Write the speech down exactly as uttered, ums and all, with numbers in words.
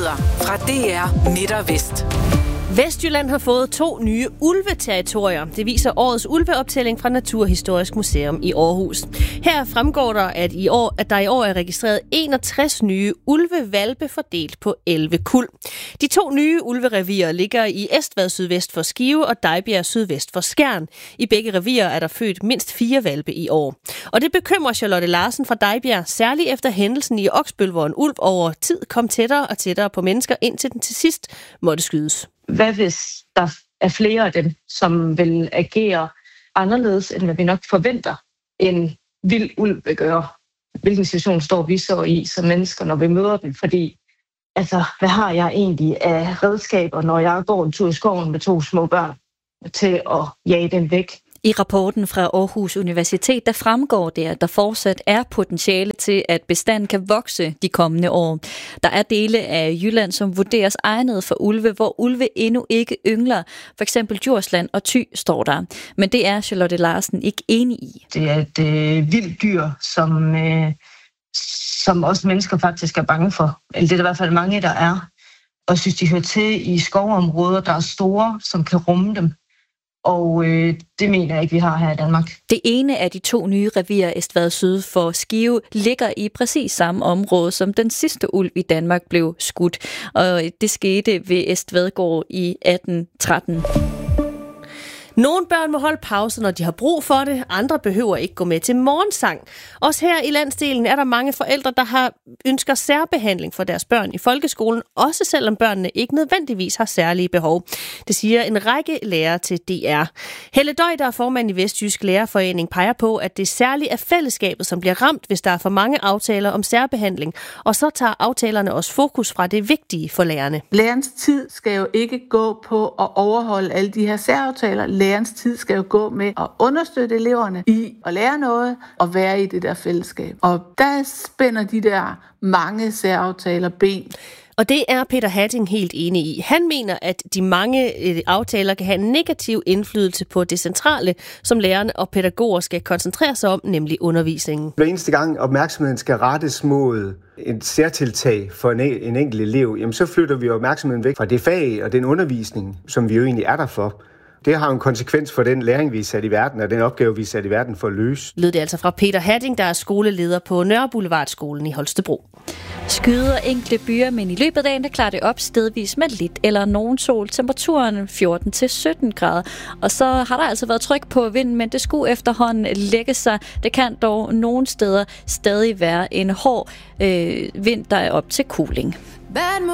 Nyheder fra D R Midt og Vest. Vestjylland har fået to nye ulveterritorier. Det viser årets ulveoptælling fra Naturhistorisk Museum i Aarhus. Her fremgår der, at, i år, at der i år er registreret enogtres nye ulvehvalpe fordelt på elleve kuld. De to nye ulverevier ligger i Estvad sydvest for Skive og Dejbjerg sydvest for Skjern. I begge revier er der født mindst fire hvalpe i år. Og det bekymrer Charlotte Larsen fra Dejbjerg, særligt efter hændelsen i Oksbøl, hvor en ulv over tid kom tættere og tættere på mennesker, indtil den til sidst måtte skydes. Hvad hvis der er flere af dem, som vil agere anderledes, end hvad vi nok forventer, en vild ulv vil gøre? Hvilken situation står vi så i som mennesker, når vi møder dem? Fordi, altså, hvad har jeg egentlig af redskaber, når jeg går en tur i skoven med to små børn, til at jage dem væk? I rapporten fra Aarhus Universitet, der fremgår det, at der fortsat er potentiale til, at bestanden kan vokse de kommende år. Der er dele af Jylland, som vurderes egnet for ulve, hvor ulve endnu ikke yngler. For eksempel Djursland og Thy står der. Men det er Charlotte Larsen ikke enig i. Det er et øh, vildt dyr, som, øh, som også mennesker faktisk er bange for. Eller det er der i hvert fald mange, der er. Og synes, de hører til i skovområder, der er store, som kan rumme dem. Og øh, det mener jeg ikke, vi har her i Danmark. Det ene af de to nye revier, Estvad syd for Skive, ligger i præcis samme område, som den sidste ulv i Danmark blev skudt. Og det skete ved Estvadgård i atten tretten. Nogle børn må holde pause, når de har brug for det. Andre behøver ikke gå med til morgensang. Også her i landsdelen er der mange forældre, der har ønsker særbehandling for deres børn i folkeskolen, også selvom børnene ikke nødvendigvis har særlige behov. Det siger en række lærere til D R. Helle Døj, der er formand i Vestjysk Lærerforening, peger på, at det særligt er fællesskabet, som bliver ramt, hvis der er for mange aftaler om særbehandling. Og så tager aftalerne også fokus fra det vigtige for lærerne. Lærerens tid skal jo ikke gå på at overholde alle de her særaftaler. Lærerens tid skal jo gå med at understøtte eleverne i at lære noget og være i det der fællesskab. Og der spænder de der mange særaftaler ben. Og det er Peter Hatting helt enig i. Han mener, at de mange aftaler kan have en negativ indflydelse på det centrale, som lærerne og pædagoger skal koncentrere sig om, nemlig undervisningen. Hver eneste gang opmærksomheden skal rettes mod et særtiltag for en, en enkelt elev, jamen så flytter vi opmærksomheden væk fra det fag og den undervisning, som vi jo egentlig er der for. Det har en konsekvens for den læring, vi er sat i verden, og den opgave, vi er sat i verden for at løse. Lød det altså fra Peter Hatting, der er skoleleder på Nørreboulevardskolen i Holstebro. Skyder enkelte byer, men i løbet af dagen, der klarer det op stedvis med lidt eller nogen sol. Temperaturen fjorten til sytten grader. Og så har der altså været tryk på vinden, men det skulle efterhånden lægge sig. Det kan dog nogle steder stadig være en hård øh, vind, der er op til kuling.